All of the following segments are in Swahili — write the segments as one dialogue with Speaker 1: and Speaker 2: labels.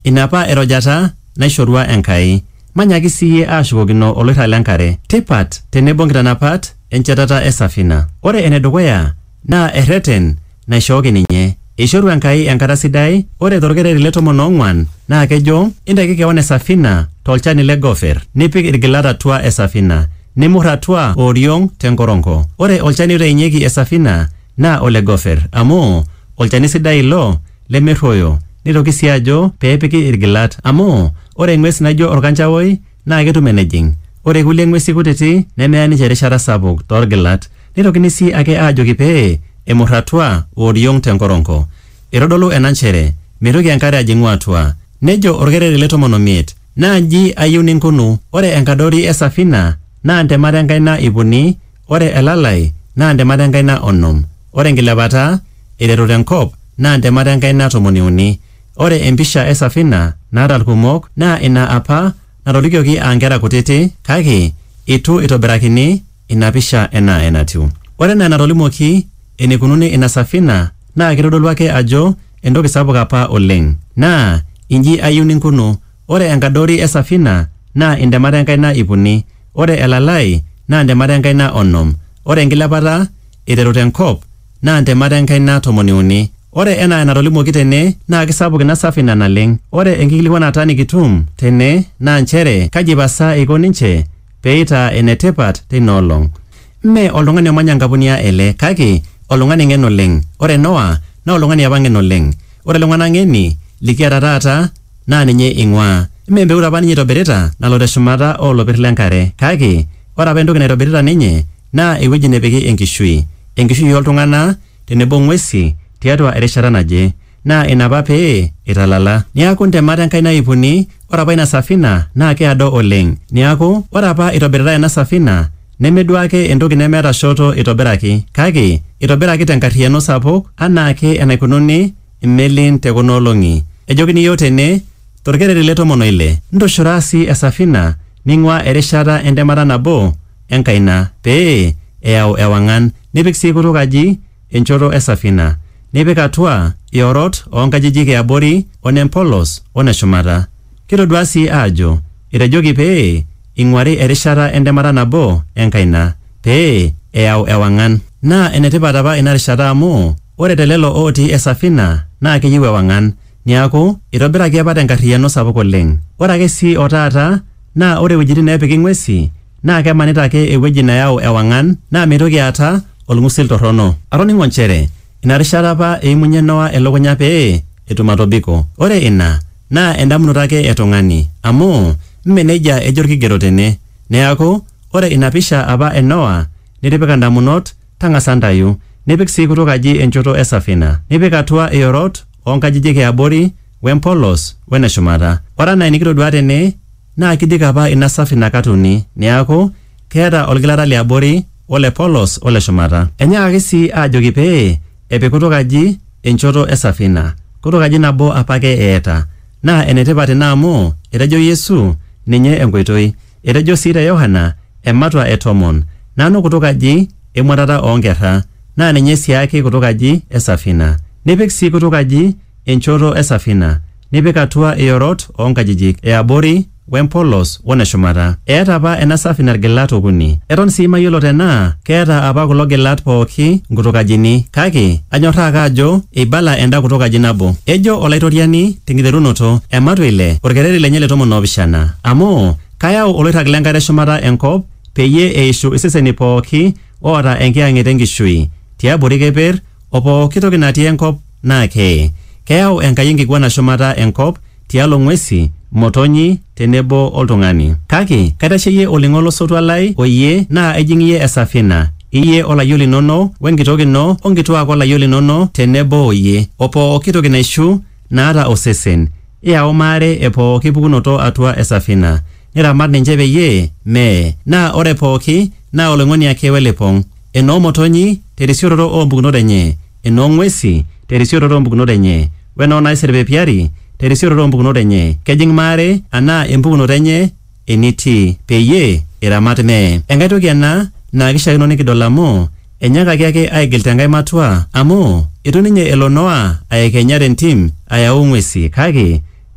Speaker 1: Inapa erojata naishorua Enkai. Manyaki siyie ashukokino oloirag lenkare. Tipat tenebo nkitanapat enchetata esafina. Ore enedukuya naa erreten naishooki ninye. Eishoru Enkai enkata sidai. Ore torkereri le 14 naa kejo intaki keon esafina tolchani le gofer nipik irgilat atua esafina nimur atua oriong tenkorongo. Ore olchani oitainyeki esafina naa ole gofer amu olchani sidai ilo lemerruoyo. Nitoki sii ajo peepiki irgilat amu ore ng'ues naijo orkanchawoi naa ketum enejing. Ore kulie ng'uesi kutiti nemeya ninche erishata sapuk torgilat. Nitokini sii ake aajoki pee emur atua oriong tenkorongo. Itodolu ena nchere mitoki enkare ajing'u atua. Nejo orkereri le 15 naaji ayieu ninkunu. Ore enkadori esafina naa ntemat enkaina 100, ore elalai naa ntemat enkaina 50. Ore enkilepata eiteru tenkop naa ntemat enkaina 30. Ore empisha esafina naata irkumok naa ina apa natolikioki nkera kutiti kake itu itobirakini ina pisha enaa enatiu. Ore enaa enatolimuoki enikununi ina safina naa kitodolu ake ajo entoki sapuk apa oleng. Naa inji ayieu ninkunu. Ore enkadori esafina naa ntemat enkaina 100. Ore elalai naa ntemat enkaina 50. Ore enkilepata iteru tenkop naa ntemat enkaina 30. Ore enaa enatolimuoki tene naa kisapuk ina safina naleng. Ore enkikilikuanata nikitum tene naa nchere kaji pasa iko ninche peita enetipat teina olong. Mme oltung'ani omanya Nkapunia ele kake oltung'ani ng'en oleng. Ore Noah naa oltung'ani apa ng'en oleng. Ore iltung'anak ng'eni likiata taata naa ninye ing'ua. Mme empeut apa ninye itobirita nalo teshumata oolopir lenkare kake ore apa entoki naitobirita ninye naa ewueji nepiki enkishui. Enkishui oltung'anak tenebo ng'uesi tiatua erishata naje. Naa ina apa pee italala. Niaku ntemat enkaina 100. Ore apa ina safina naa keado oleng. Niaku ore apa itobirita ena safina nemeduake entoki nemeeta shoto itobiraki kake itobiraki tenkarriyiano sapuk anaake enaikununi imelin tekuna olong'i. Ejokini yiok tene torkereri le 16 ntushura sii esafina ning'ua erishata entemata nabo enkaina pee eyau ewang'an. Nipik sii kutukaji enchoto esafina. Nipik atua iorot oonkajijik eabori onempolos oneshumata. Kitodua sii aajo itejoki pee ing'uari erishata entemata nabo enkaina pee eyau ewang'an. Naa enetipat apa ina rishata amu ore telelo otii esafina naa keyieu ewang'an. Niaku itobiraki apa tenkarriyiano sapuk oleng. Ore ake sii otaata naa ore wuejitin neepiki ng'uesi naa kemanita ake ewueji nayau ewang'an naa mitoki aata olng'usil torrono. Atoning'o nchere ina rishata apa eimunye Noah elukunya pee etum atobiko. Ore ina naa endamunoto ake etung'ani amu mme nejia ejo orkigero tene. Neaku ore ina pisha apa e Noah nitipika ndamunot tang'asa ntayu. Nipik sii kutukaji enchoto esafina. Nipik atua iorot oonkajijik eabori wempolos weneshumata. Ore enaa enikitodua tene naa kidika apa ina safina katuni. Niaku keeta orgilata liabori ole polos ole shumata. Enyaakaki sii aajoki pee epik kutukaji enchoto esafina. Kutukaji nabo apake eeta. Naa enetipat ina amu etejo Yesu ninye enkoitoi. Etejo sii te Yohana ematua e10 nanu kutukaji emwatata oonkerra naa ninye siake kutukaji esafina. Nipik sii kutukaji enchoto esafina. Nipik atua iorot oonkajijik eabori wempolos woneshumata. Eeta apa ena safina irgilat okuni. Eton sii mayiolo tenaa keeta apa kulo gilat pooki nkutukajini kake anyorraa ake ajo eibala enda kutukaji nabo. Ejo olaitoriani tenkiterunoto ematua ile orkereri lenye le 17 amu kayau oloirrag lenkare shumata enkop peyie eishu iseseni pooki oota enkiyang'et enkishui tiabori keper opooki toki natii enkop naa keyau Enkai enkiguana shumata enkop tialo ng'uesi motonyi tenebo oltung'ani. Kake kaitasheyie olning'o losotua lai oyie naa ejing'iyie esafina. Iyie olayiok linono wenkitok ino onkituak olayiok linono tenebo oyie opooki toki naishu naata osesen. Iyau maare epooki pukunoto atua esafina. Niramat ninche peyie mee. Naa ore pooki naa oloing'oni ake welipong'. Enoo motonyi terisioroto oompukunot enye. Enoo ng'uesi terisioroto oompukunot enye. Wenoo naiserpepiari terisioroto oompukunot enye. Kejing' maare anaa empukunoto enye enitii peyie iramat mee. Enkai toki ena naa kishaakino nikidol amu enyakaki ake aigil tenkai matua amu itu ninye elo Noah aekenya tentim ayau ng'uesi kake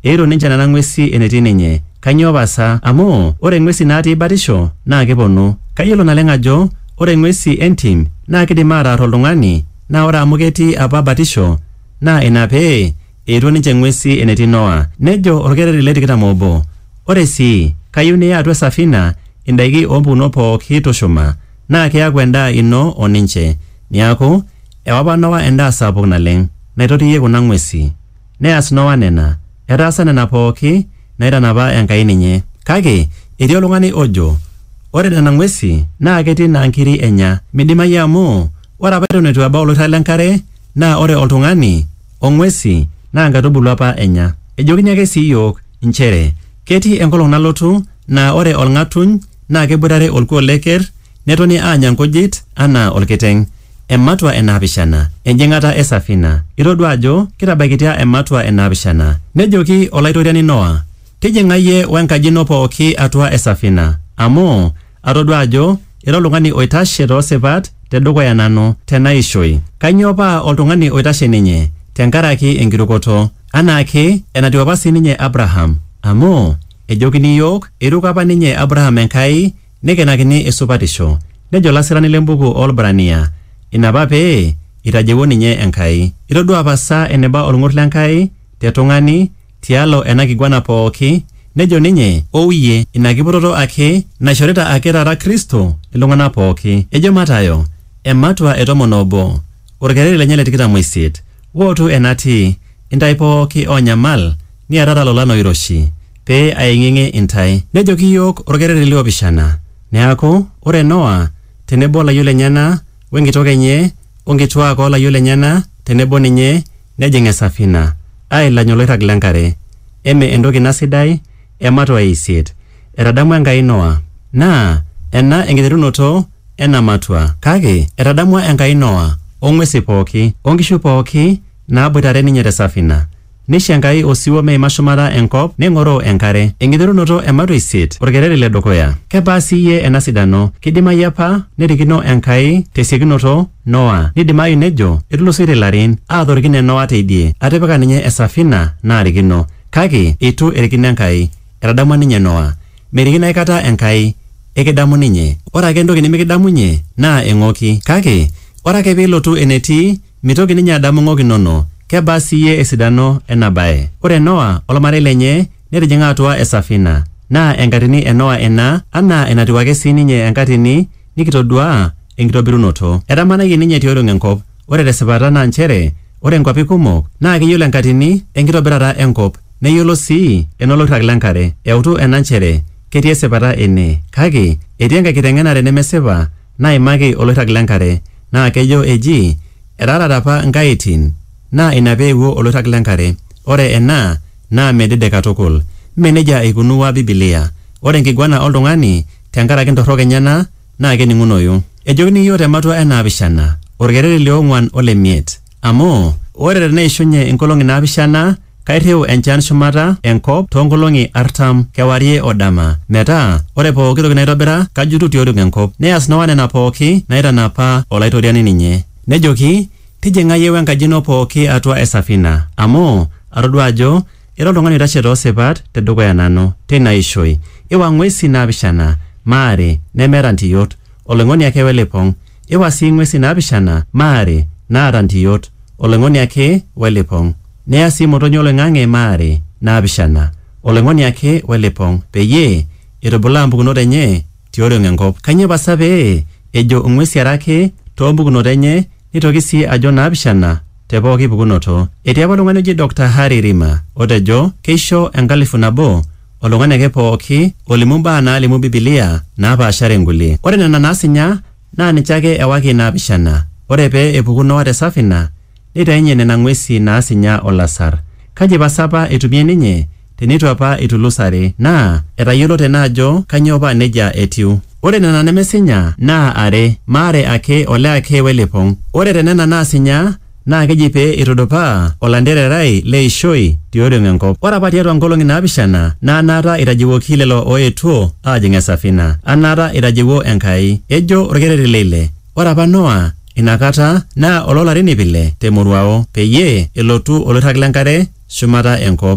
Speaker 1: eiro ninche nena ng'uesi enetii ninye. Kanyoo pasa? Amu ore ng'uesi natii batisho naa keponu. Kayiolo naleng ajo ore ng'uesi entim naa kidim aataar oltung'ani, naa ore amu ketii apa batisho naa ina pee eetuo ninche ng'uesi enetii Noa. Nejo orkereri le 21, ore sii kayieu niya atua esafina indaiki oompukunot pooki tushuma, naa keaku endaa ino oninche. Niaku ewapa Noa endaa sapuk naleng naitotiyie kuna ng'uesi. Neas Noa nena, etaasa nena pooki naitanapa Enkai ninye. Kake etii oltung'ani ojo ore nena ng'uesi naa ketii naa nkiri enya. Midimayu amu ore apa eton eitu ebau oloirrag lenkare naa ore oltung'ani ong'uesi naa nkaitubulu apa enya. Ejokini ake sii yiok nchere ketii enkolong nalotu naa ore olng'atuny naa keboitare olkuo leker netoni aanya nkujit anaa olkiteng. Ematua enaapishana, enjing'ata esafina. Itodua ajo kitabaikitia ematua enaapishana. Nejoki olaitoriani Noa, tijing'a yie wenkaji ino pooki atua esafina, amu atodua ajo ira oltung'ani oitashe toosipat tedukuya nanu tenaishoi. Kanyoo paa oltung'ani oitashe ninye? Tenkaraki enkirukoto, anaake enatiu apa sininye Abraham, amu ejokini yiok eituko apa ninye Abraham Enkai nikenakini esupatisho. Nejo lasirani lembuku olbrania, ina apa pee itajeuo ninye Enkai. Itodua pasa eneba olng'ur lenkai tetung'ani tialo ena kiguana pooki, nejo ninye ouye ina kiputoto ake naishorita ake taata Kristo iltung'anak pooki. Ejo Matayo ematua e11 orkereri lenye le 28, wootu enatii intai pooki onyamal niatata lolan oiroshi pee aing'ing'e intai. Nejoki yiok orkereri le 7. Neaku ore Noa tenebo layiok lenyana wenkitok enye onkituak olayiok lenyana tenebo ninye nejing esafina ailany oloirrag lenkare. Eme entoki ina sidai, ematua 8. Etadamu Enkai Noa. Naa ena enkiterunoto ena matua. Kake etadamua Enkai Noa ong'uesi pooki onkishu pooki naaboitare ninye tesafina. Nisho Enkai osiwuo meima shumata enkop neing'oroo enkare. Enkiterunoto ematua 8 orkereri le dukuya. Kepaa siiyie ena sidano, kidimayu apa nerikino Enkai tesiokinoto Noa. Nidimayu nejo etulusoitie ilarin aatorikine Noa teidie atipika ninye esafina naarikino. Kake eitu erikino Enkai, etadamua ninye Noa. Merikino aikata Enkai, ekidamu ninye. Ore ake entoki nemikidamunye naa eng'oki. Kake ore ake piilotu enetii mitoki ninye adamu ng'ok inono. Kebaa siiyie esidano ena baye. Ore Noa olmarei lenye netijing'a atua esafina, naa enkatini e Noa ena anaa enatiu ake sininye enkatini nikitodua enkitobirunoto. Etamanayie ninye tioriong enkop. Ore tesipata naa nchere ore nkwapi kumok naa keyiolo enkatini enkitobirata enkop, neyiolo sii enoloirrag lenkare. Eutu ena nchere ketii esipata ene, kake etii enkai kiteng'enare nemesipa naimaki oloirrag lenkare, naa kejo eji etaarate apa nkaitin naa ina peewuo oloirrag lenkare. Ore ena naa medede katukul. Mee nejia eikunua Biblia. Ore enkiguana oltung'ani tenkaraki ntorrok enyana naa kening'unoyu. Ejokini yiok tematua enaapishana orkereri le 4 ole 5, amu ore teneishunye inkolong'i 7 kairriu enchan shumata enkop toonkolong'i 40 kewarie odama, metaa ore pooki toki naitobira kajutu tioriong enkop. Neas Noa nena pooki naitanapa olaitoriani ninye. Nejoki tijing'a yie wenkaji ino pooki atua esafina, amu atodua ajo ira oltung'ani oitashe toosipat tedukuya nanu teina ishoi. Iwa ng'uesi 7 maare nemeeta ntiyot, oloing'oni ake welipong'. Iwa sii ng'uesi 7 maare naata ntiyot, oloing'oni ake welipong'. Neya sii motonyi oloing'ang'e maare 7, oloing'oni ake welipong', peyie itubulaa mpukunot enye tioriong enkop. Kanyoo pasa pee ejo ng'uesi arake toompukunot enye nitoki sii ajo 7 te pooki pukunoto? Etii apa oltung'ani oji Dr. Harry Rima otejo keisho 1000 oltung'ani ake pooki olimu mbaa naalimu Biblia naapaashare nkulie. Ore nena naasinya naa ninche ake ewaki 7. Ore pee epuku Noa tesafina neitainye nena ng'uesi naasinya olasar. Kaji pasa apa etumie ninye teneitu apa itulusare, naa etayiolo tena ajo kanyoo pa nejia etiu. Ore nena nemesinya naa 2 maare ake ole ake welipong'. Ore tenena naasinya naa keji pee itudupaa olantererai leishoi tioriong enkop. Ore apa tiatua nkolong'i 7 naa naata itajewuoki lelo oetuo aajing esafina, anaata itajewuo Enkai. Ejo orkereri leile ore apa Noa inakata naa ololarin 6 temoruao peyie elotu oloirrag lenkare shumata enkop.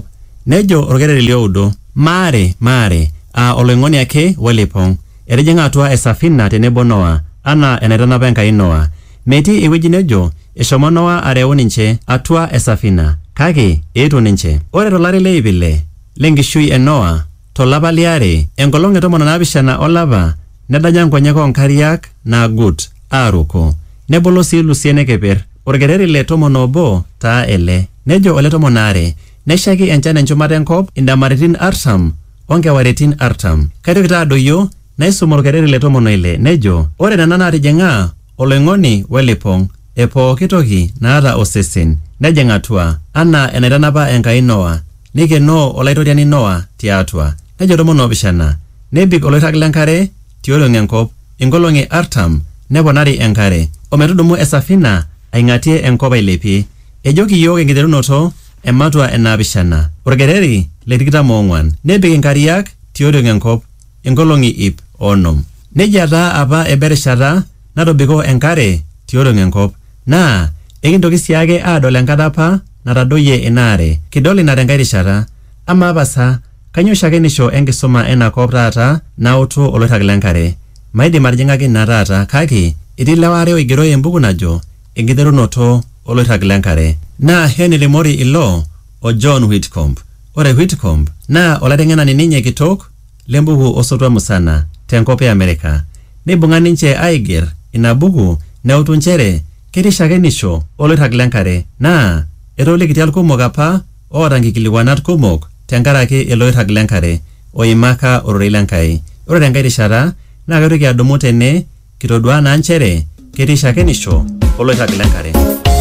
Speaker 1: Nejo orkereri lioudo maare oloing'oni ake welipong etijing'a atua esafina tenebo Noa ana enaitanapa Enkai Noa. Metii ewueji nejo eshomo Noa areu ninche atua esafina kake eetuo ninche. Ore tolari leipile lenkishui e Noa tolapa liare enkolong' 17 olapa nedanya nkonyek oonkariak naagut aaruko nebolo sii lusien ekeper. Orkereri le 11 taa ele. Nejo ole 12 neshaiki enchan enchumata enkop indamaritin 40 onkewaritin 40. Kaitoki taa adoyio naisum orkereri le 16 nejo ore nena naatijing'a oloing'oni welipong epooki toki naata osesen nejing atua anaa enaitanapa Enkai Noa nikenoo olaitoriani Noa tiatua. Nejo 17 nebik oloirrag lenkare tioriong enkop inkolong'i 40 neponari enkare ometudumu esafina aing'atie enkop ailepie. Ejoki yiok enkiterunoto ematua 7. Orkereri le 24 nebik inkariak tioriong enkop inkolong'i 100. Nejia taa apa eberishata natobiko enkare tioriong enkop naa ekintoki siake aadol enkata apa natadoyie inaare kidol ina tenkai rishata. Ama pasa kanyo shakenisho enkisuma enakop taata nautu oloirrag lenkare. Maidim atijing'aki ina taata kake etii lewa are oigero embuku najo enkiterunoto oloirrag lenkare naa Henry Mori ilo o John Whitcomb. Ore Whitcomb naa olaiteng'enani ninye kitok lembuku osotua musana tenkop e Amerika. Neibung'a ninche aiger ina buku neutu nchere ketii shakenisho oloirrag lenkare naa etolikitia irkumok apa oota nkikilikuanat kumok tenkaraki eloirrag lenkare oimaka ororei lenkai. Ore tenkai rishata naa kaitoki adumu tene kitodua naa nchere ketii shakenisho oloirrag lenkare.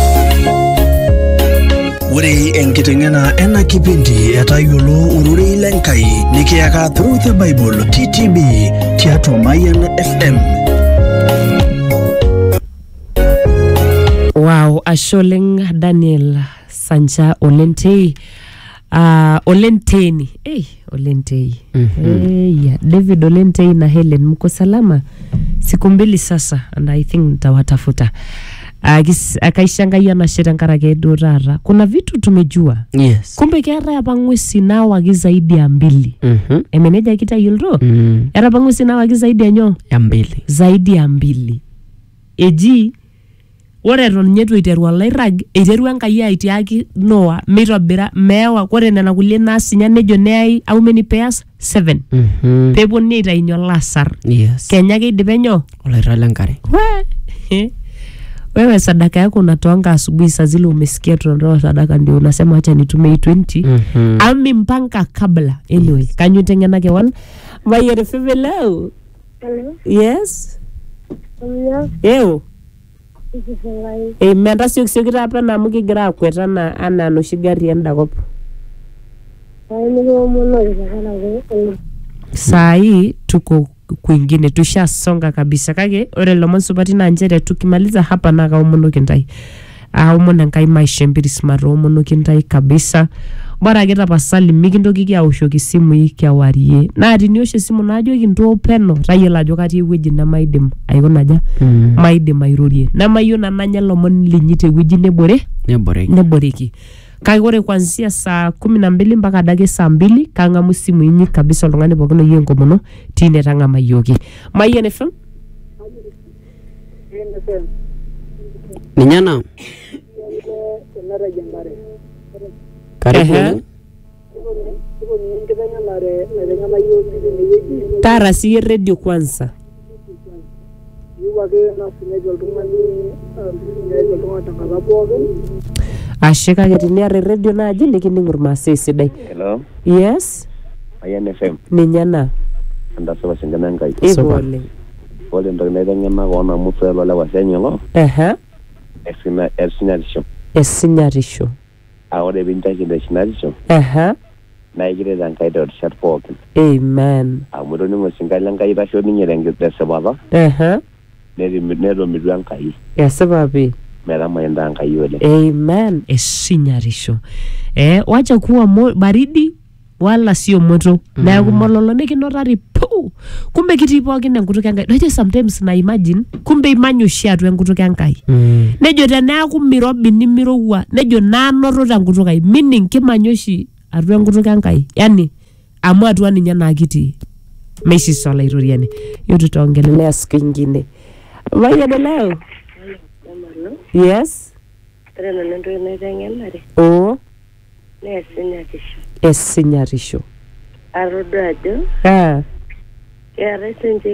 Speaker 2: Ore enkiteng'ena ena kipindi etayiolo ororei lenkai nikiyaka Through the Bible TTB tiatua Mayan FM.
Speaker 3: Wow, Asholeng Daniel Sanja Olentei. Olenteni. Olentei. David Olentei na Helen mko salama? Siku mbili sasa and I think nitawatafuta. Akaishangaya na shirankarake dorara. Kuna vitu tumejua.
Speaker 4: Yes.
Speaker 3: Kumbe kiara ya pangwesi na wagi zaidi ya 2. Emeneja kita yulro. Yara pangwesi na wagi zaidi ya nyo?
Speaker 4: Ya 2.
Speaker 3: Zaidi ya 2. Eji ore ron nyetu iterua lairag iterua Enkai aitiaki Noa mitobira mewa kore nena kulie nasinya nejo neai how many pairs 7 pepo nita inyo lasar.
Speaker 4: Yes.
Speaker 3: Kenya kidipenyo
Speaker 4: Oloirrag lenkare.
Speaker 3: Wewe sadaka yako unatoanga asubuhi saa zile umesikia tunatoa sadaka ndio unasema acha nitume 20 ami mpanga kabla. Anyway, yes. Can you tengena ke one Mayere Fevelo?
Speaker 5: Hello.
Speaker 3: Yes.
Speaker 5: Hello.
Speaker 3: Ew. Menda siokita apa na mukigira akwetana ana noshi gari enda kop. Sai tuko kwingine tushasonga kabisa kage ore lomon supati na njere tukimaliza hapa na kaumunoki ntai. Aumona Enkai maisha mbiri smart umunoki ntai kabisa. Bora geta pasali mikintoki kiaoshoki simu ikiawarie. Na tinioshe simu najo kinto peno tayiolo ajo katii ewueji nemaidim aikuna aja maidim airorie. Namayiona nanya lomon linyi tewueji neboreki. Kake ore kuanzia saa 12 mpaka adake saa 2 kang'amu simu inyi kabisa oltung'ani pookin oyieu enkomono tine tang'amayioki. Mayan FM?
Speaker 4: Ninyana? Karibu.
Speaker 3: Tara siye radio kwanza. Ashika getiniare radio na ajili kiningur masisi dai.
Speaker 6: Hello.
Speaker 3: Yes.
Speaker 6: Mayan FM.
Speaker 3: Ninyana.
Speaker 6: Anda sawa singana Enkai.
Speaker 3: Ibole.
Speaker 6: Ole ndo naidang'ena kona muselo le wasenyelo.
Speaker 3: Esinyarisho.
Speaker 6: Ore bintaji desinarisho. Na igire Enkai dot chat pokin.
Speaker 3: Amen.
Speaker 6: Amuro ni musingala Enkai basho ninye rengete sebaba. Nedo midu Enkai.
Speaker 3: Yasababi.
Speaker 6: Mera mayenda Enkai ole.
Speaker 3: Amen. Esinyarisho. Wacha kuwa baridi wala sio moto. Na kumololo nikinotari puu. Kumbe kiti pookin enkutuk Enkai. Naje sometimes na imagine kumbe imanyo shiatu enkutuk Enkai. Nejo teneaku mirobi nimirowua. Nejo naanoto tenkutuk ai. Meaning kimanyoshi atua enkutuk enkai yani amu atua ninye naa kitii meishiso olairoriani hiyo tutaongelelea siku ingine vaya leo yes
Speaker 5: Tena nendo inaitengenare.
Speaker 3: oh
Speaker 5: Nesinyatisho.
Speaker 3: esinyatisho
Speaker 5: Arodo ajo.
Speaker 3: Keetae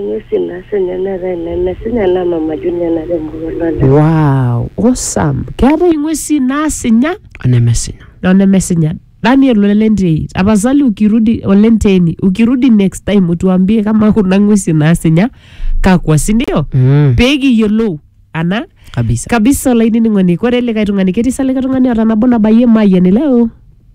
Speaker 5: nesinya na mama Junior na rembulola.
Speaker 3: wow awesome keetae ng'uesi naasinya
Speaker 1: Onemesinya.
Speaker 3: nemesinya Daniel Olentei afadhali ukirudi next time utuambie kama kuna ng'uesi naasinya kakwa si ndio pekiyiolou ana kabisa laini ning'oni kore likae tung'ani ketii sa likae tung'ani ota nabo nabayie mayiani leo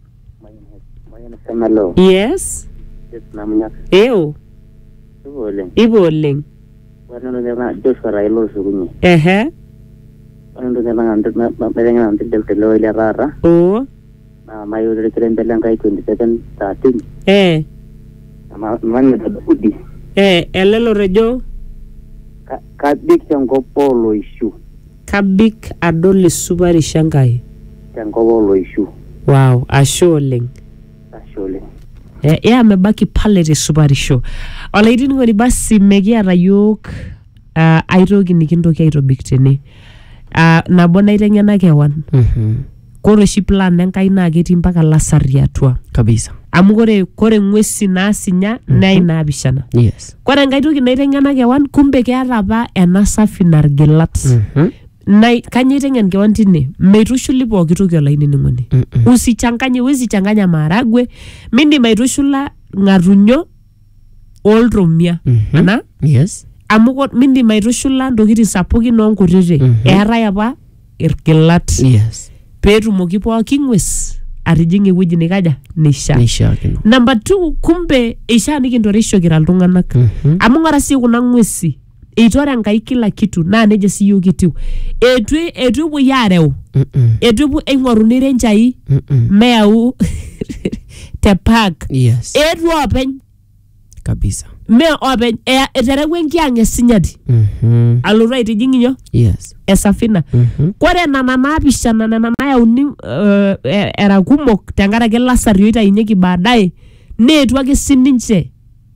Speaker 6: Hello.
Speaker 3: yes
Speaker 6: Namunya.
Speaker 3: eo ibo oleng
Speaker 6: Wano na Joshua Railo sukunye. Wano na del telo ile rara.
Speaker 3: oh
Speaker 6: Na mayo del kelembele ngai 27:13. Manya dabudi.
Speaker 3: elelo rejo
Speaker 6: Kabik chankopolo ishu.
Speaker 3: kabik adole subari shangai
Speaker 6: Chankopolo ishu.
Speaker 3: wow asho oleng
Speaker 6: Ashole.
Speaker 3: amebaki pale te suparisho olaidini ng'oni basi mekiata yiok aitoki nikintoki aitobik tene nabo naiteng'ena kewan kore oshi plan enkai naa ketii mpaka lasari atua
Speaker 1: Kabisa.
Speaker 3: amu kore ng'uesi naasinya nei naapishana
Speaker 1: Yes.
Speaker 3: kore enkai toki naiteng'ena kewan kumbe keeta apa ena safi nargilat kanyio iteng'en kewan tine meitushuli pooki toki olainining'oni usichanganya maharagwe mindim aitushula ng'atunyo oltomia ana
Speaker 1: Yes.
Speaker 3: amu mindim aitushula ntokitin sapukin onkutiti eetai apa irgilat
Speaker 1: Yes.
Speaker 3: peetumoki pooki ng'ues atijing'a ewueji nikaja nishaa
Speaker 1: Nishaakino.
Speaker 3: number 2 kumbe eishaa nikintorisho kira iltung'anak amu ng'ara sii kuna ng'uesi eitore enkai kila kitu naa neja sii yiok kitiu etu epuoi aareu etu epuo aing'oruni renchai meyau te park
Speaker 1: Yes.
Speaker 3: etu openy
Speaker 1: Kabisa.
Speaker 3: me openy eterewua enkiang' esinyati alotu aitijing' inyoo
Speaker 1: Yes.
Speaker 3: esafina kore nana naapishana nena nayauni era kumok tenkaraki lasari oitainyeki baadaye neetu ake sininche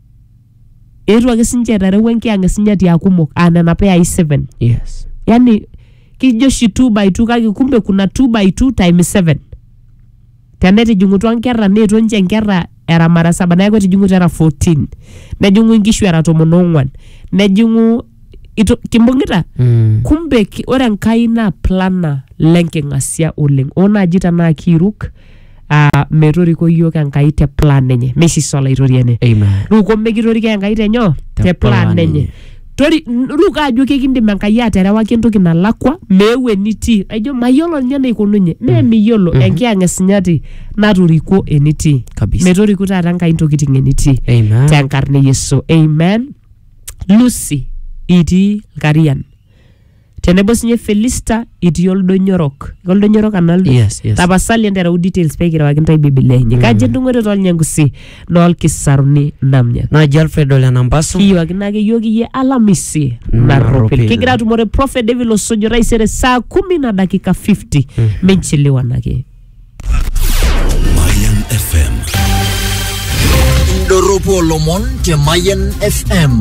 Speaker 3: eterewua enkiang' esinyati akumok nena peyai 7
Speaker 1: Yes.
Speaker 3: yani kijo shi 2x2 kake kumbe kuna 2x2 times 7 tenetijing'utua nkera neetuo nche nkera era mara 7 neeku etijing'utua era 14 nejing'u nkishu era 14 nejing'u kimbung'ita kumbe ore enkai naa plana lenking'asia oleng onaji tanaa kiiruk metoriko yiok enkai te plan enye meishiso olaitoriani
Speaker 1: Amen.
Speaker 3: ruko mekitoriko enkai tenyoo te plan enye ruka ajo kekindim enkai aterewaki entoki nalakwa meewu enitii aijo mayiolo ninye naikununye miyiolo enkiang' esinyati naturiko enitii
Speaker 1: Kabisa.
Speaker 3: metoriko taata enkai ntokitin enitii
Speaker 1: Amen.
Speaker 3: tenkarne Yesu amen Lucy itii Karian tenebo sinye Felista itii oldonyorok analdo
Speaker 1: Yes.
Speaker 3: tapasali entereu details pekirewaki ntai Biblia enye kaji endung'oto tolnyangusi noolkisaruni namnya
Speaker 1: Naji Alfredo Lenambaso.
Speaker 3: kiyuaki nake yiok iyie alamisi naropil kigira atumore Prophet David Osojo taisere saa 10:50 minchiliwa nake
Speaker 2: Mayan FM. Indoropo Lomon te Mayan FM.